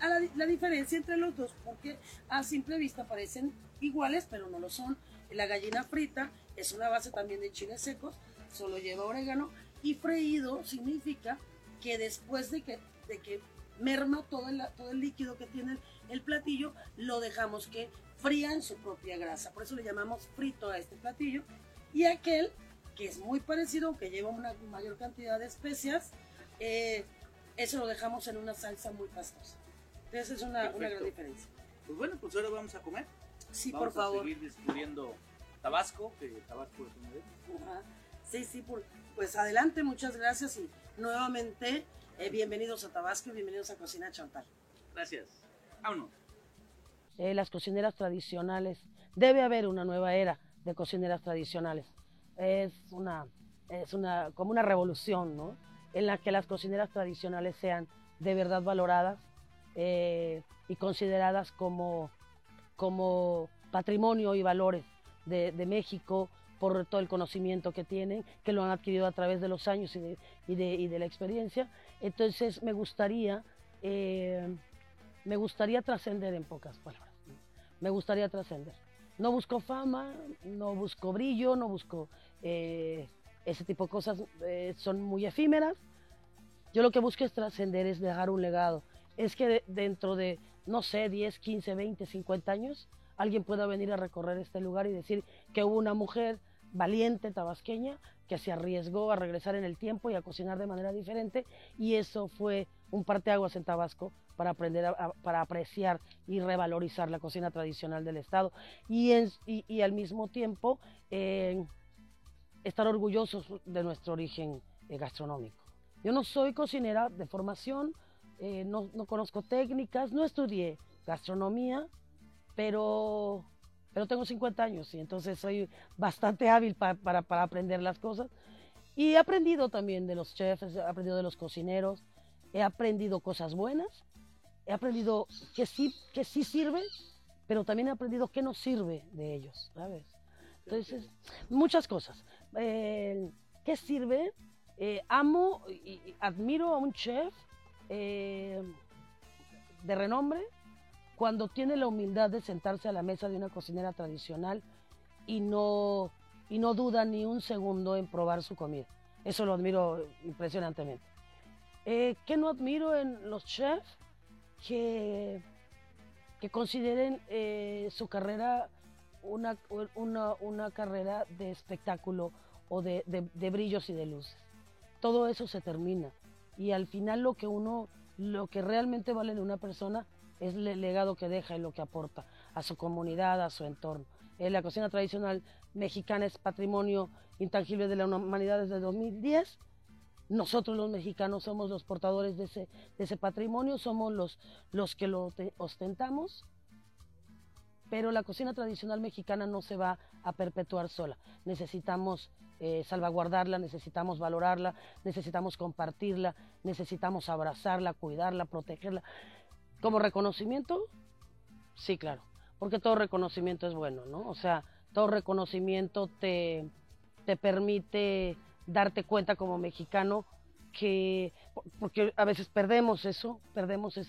la diferencia entre los dos, porque a simple vista parecen iguales, pero no lo son. La gallina frita es una base también de chiles secos, solo lleva orégano, y freído significa que después de que merma todo el líquido que tiene el platillo, lo dejamos que fría en su propia grasa. Por eso le llamamos frito a este platillo. Y aquel, que es muy parecido, aunque lleva una mayor cantidad de especias, eso lo dejamos en una salsa muy pastosa. Entonces es una gran diferencia. Pues bueno, pues ahora vamos a comer. Sí, vamos por favor. Vamos a seguir descubriendo Tabasco, que Tabasco es una de ellas. Ajá. Sí, pues adelante, muchas gracias y nuevamente bienvenidos a Tabasco y bienvenidos a Cocina Chantal. Gracias. Vámonos. Las cocineras tradicionales, debe haber una nueva era de cocineras tradicionales. Es como una revolución, ¿no? En la que las cocineras tradicionales sean de verdad valoradas y consideradas como patrimonio y valores de México, por todo el conocimiento que tienen, que lo han adquirido a través de los años y de la experiencia. Entonces me gustaría trascender, en pocas palabras, ¿no? Me gustaría trascender. No busco fama, no busco brillo, no busco ese tipo de cosas, son muy efímeras. Yo lo que busco es trascender, es dejar un legado. Es que dentro de, no sé, 10, 15, 20, 50 años, alguien pueda venir a recorrer este lugar y decir que hubo una mujer valiente tabasqueña que se arriesgó a regresar en el tiempo y a cocinar de manera diferente, y eso fue un parteaguas en Tabasco para aprender para apreciar y revalorizar la cocina tradicional del estado y al mismo tiempo estar orgullosos de nuestro origen gastronómico. Yo no soy cocinera de formación, no conozco técnicas, no estudié gastronomía, pero tengo 50 años y entonces soy bastante hábil para aprender las cosas. Y he aprendido también de los chefs, he aprendido de los cocineros, he aprendido cosas buenas, he aprendido que sí sirve, pero también he aprendido que no sirve de ellos, ¿sabes? Entonces, muchas cosas. ¿Qué sirve? Amo y admiro a un chef de renombre cuando tiene la humildad de sentarse a la mesa de una cocinera tradicional y no duda ni un segundo en probar su comida. Eso lo admiro impresionantemente. ¿Qué no admiro en los chefs? Que consideren su carrera una carrera de espectáculo o de brillos y de luces. Todo eso se termina y al final lo que realmente vale en una persona es el legado que deja y lo que aporta a su comunidad, a su entorno. La cocina tradicional mexicana es patrimonio intangible de la humanidad desde 2010. Nosotros los mexicanos somos los portadores de ese patrimonio, somos los que lo ostentamos, pero la cocina tradicional mexicana no se va a perpetuar sola. Necesitamos salvaguardarla, necesitamos valorarla, necesitamos compartirla, necesitamos abrazarla, cuidarla, protegerla. Como reconocimiento, sí, claro, porque todo reconocimiento es bueno, ¿no? O sea, todo reconocimiento te permite darte cuenta como mexicano porque a veces perdemos ese